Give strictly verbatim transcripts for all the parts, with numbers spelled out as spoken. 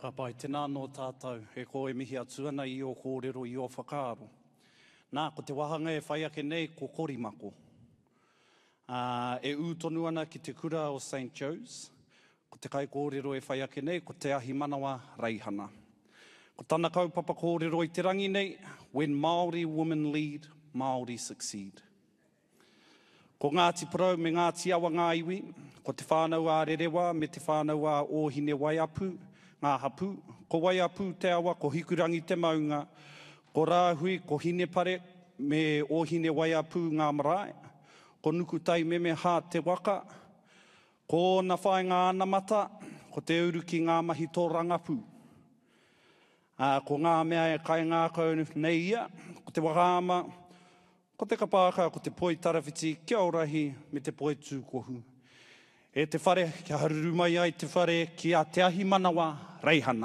Whakapai tēnā no tātou, he ko e mihi atuana i o kōrero i o whakaaro. Nā, ko te wahanga e whai ake nei, ko korimako. Uh, e ūtonu ana ki te kura o Saint Joe's, ko te kai kōrero e whai ake nei, ko te ahi manawa reihana. Ko tāna kaupapa kōrero i te rangi nei, when Māori women lead, Māori succeed. Ko Ngāti Porou me Ngāti Awa ngā iwi, ko te whānau a rerewa me te whānau a ōhine waiapu, ngā hapu, ko waiapu te awa, ko hikurangi te maunga, ko rāhui, ko hine pare me ōhine waiapu ngā marae, ko nukutai me me hā te waka, ko na whae ngā anamata, ko te uru ki ngā mahi tō rangapu. Uh, ko ngā mea e kai ngā kau nei ia, ko te wakaama, ko te kapāka, ko te poi tarawhiti, kia orahi me te poi tūkohu. E te whare, kia haruru mai ai te whare, kia te ahi manawa reihana.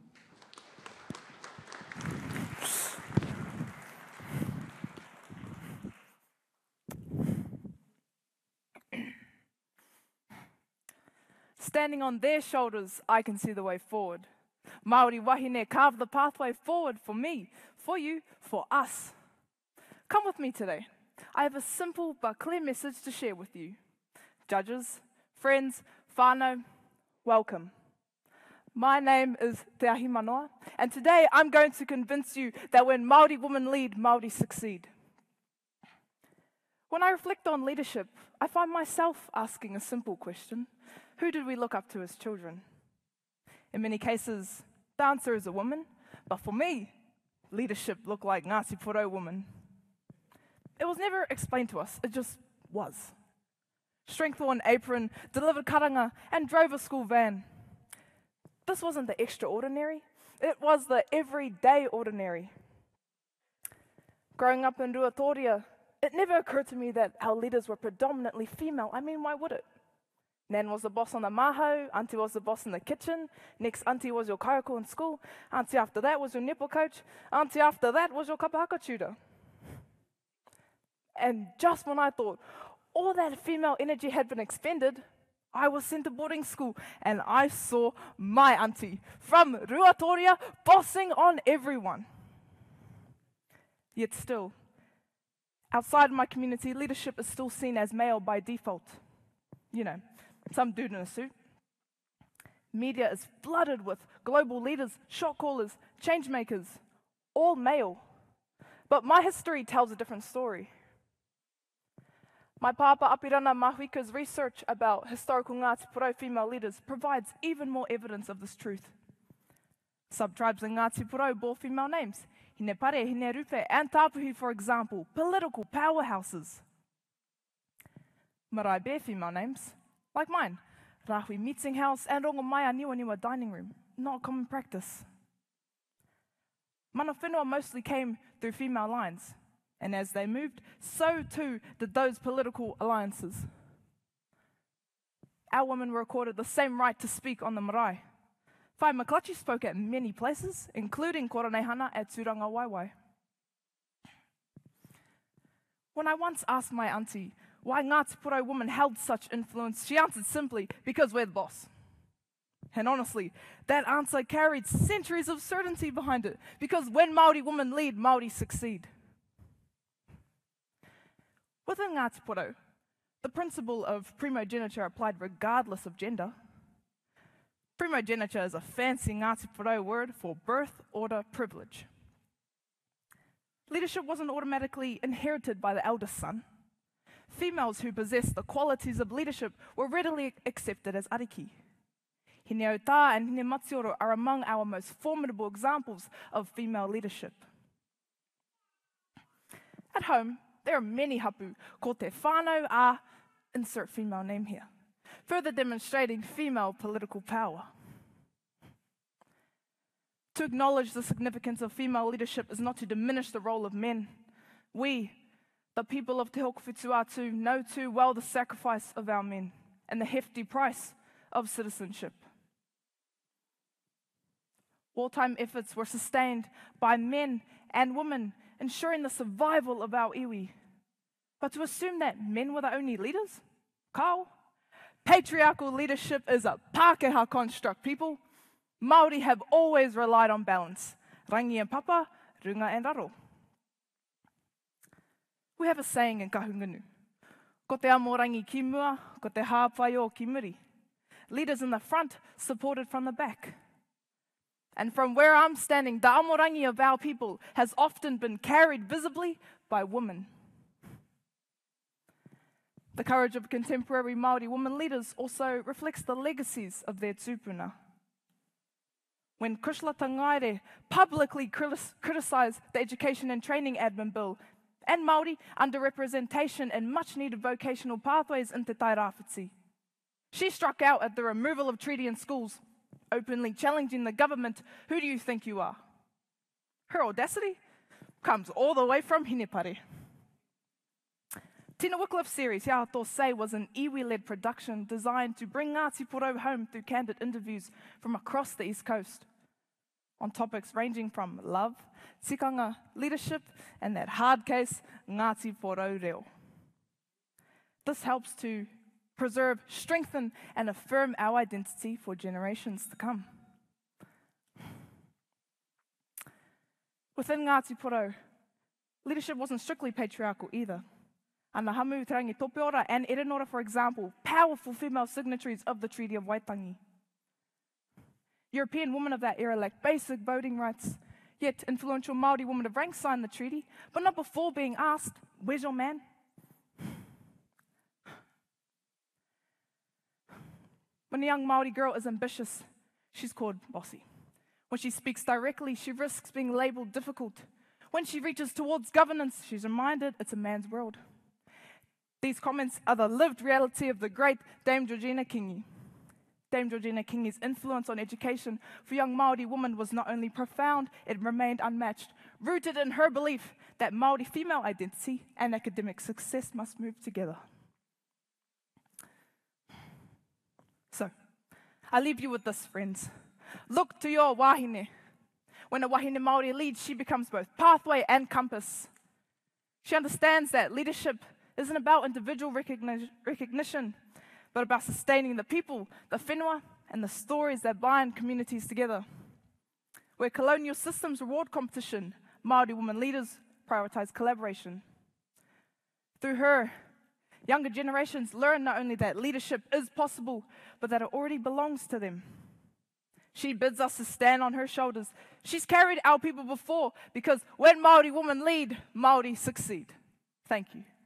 Standing on their shoulders, I can see the way forward. Māori wahine carve the pathway forward for me, for you, for us. Come with me today. I have a simple but clear message to share with you. Judges, friends, whānau, welcome. My name is Te Ahi Manoa, and today I'm going to convince you that when Māori women lead, Māori succeed. When I reflect on leadership, I find myself asking a simple question. Who did we look up to as children? In many cases, the answer is a woman, but for me, leadership looked like Ngāti Porou woman. It was never explained to us, it just was. Strength wore an apron, delivered karanga, and drove a school van. This wasn't the extraordinary, it was the everyday ordinary. Growing up in Ruatoria, it never occurred to me that our leaders were predominantly female. I mean, why would it? Nan was the boss on the mahau, auntie was the boss in the kitchen, next auntie was your kairako in school, auntie after that was your netball coach, auntie after that was your kapahaka tutor. And just when I thought all that female energy had been expended, I was sent to boarding school and I saw my auntie from Ruatoria bossing on everyone. Yet still, outside my community, leadership is still seen as male by default. You know, some dude in a suit. Media is flooded with global leaders, shot callers, change makers, all male. But my history tells a different story. My papa Apirana Mahuika's research about historical Ngāti Porou female leaders provides even more evidence of this truth. Sub-tribes in Ngāti Porou bore female names. Hine Pare, Hine Rupe, and Tāpuhi, for example, political powerhouses. Marae bear female names, like mine. Rahui Meeting House and Rongomaia Niwa Niwa Dining Room, not common practice. Mana whenua mostly came through female lines. And as they moved, so too did those political alliances. Our women were accorded the same right to speak on the marae. Whai Maklachi spoke at many places, including Koronehana at Turanga Waiwai. When I once asked my auntie why Ngāti Porou women held such influence, she answered simply, because we're the boss. And honestly, that answer carried centuries of certainty behind it, because when Māori women lead, Māori succeed. Within Ngāti Porou, the principle of primogeniture applied regardless of gender. Primogeniture is a fancy Ngāti Porou word for birth order privilege. Leadership wasn't automatically inherited by the eldest son. Females who possessed the qualities of leadership were readily accepted as ariki. Hine Ota and Hine Matioro are among our most formidable examples of female leadership. At home, there are many hapu ko te whānau a, insert female name here, further demonstrating female political power. To acknowledge the significance of female leadership is not to diminish the role of men. We, the people of Te Hokowhitu-Atu, know too well the sacrifice of our men and the hefty price of citizenship. Wartime efforts were sustained by men and women, ensuring the survival of our iwi. But to assume that men were the only leaders? Kao? Patriarchal leadership is a Pākehā construct, people. Māori have always relied on balance. Rangi and papa, runga and raro. We have a saying in Kahungunu. Ko te amo rangi ki mua, ko te hāpai o ki muri. Leaders in the front supported from the back. And from where I'm standing, the amorangi of our people has often been carried visibly by women. The courage of contemporary Māori women leaders also reflects the legacies of their tūpuna. When Kushla Tangaire publicly criticised the Education and Training Admin Bill and Māori underrepresentation in much-needed vocational pathways in Te Tai Rāwhiti, she struck out at the removal of treaty in schools, openly challenging the government. Who do you think you are? Her audacity comes all the way from Hinepare. Tina Wycliffe series, Hea Tō Sei, was an iwi-led production designed to bring Ngāti Porou home through candid interviews from across the East Coast on topics ranging from love, tikanga, leadership, and that hard case, Ngāti Porou reo. This helps to preserve, strengthen, and affirm our identity for generations to come. Within Ngāti Porou, leadership wasn't strictly patriarchal either. Ana Hamu, Te Rangi Topeora, and Erenora, for example, powerful female signatories of the Treaty of Waitangi. European women of that era lacked basic voting rights, yet influential Māori women of rank signed the treaty, but not before being asked, "Where's your man?" When a young Māori girl is ambitious, she's called bossy. When she speaks directly, she risks being labelled difficult. When she reaches towards governance, she's reminded it's a man's world. These comments are the lived reality of the great Dame Georgina Kingi. Dame Georgina Kingi's influence on education for young Māori women was not only profound, it remained unmatched, rooted in her belief that Māori female identity and academic success must move together. So, I leave you with this, friends. Look to your wahine. When a wahine Māori leads, she becomes both pathway and compass. She understands that leadership isn't about individual recogni- recognition, but about sustaining the people, the whenua, and the stories that bind communities together. Where colonial systems reward competition, Māori women leaders prioritize collaboration. Through her, younger generations learn not only that leadership is possible, but that it already belongs to them. She bids us to stand on her shoulders. She's carried our people before, because when Māori women lead, Māori succeed. Thank you.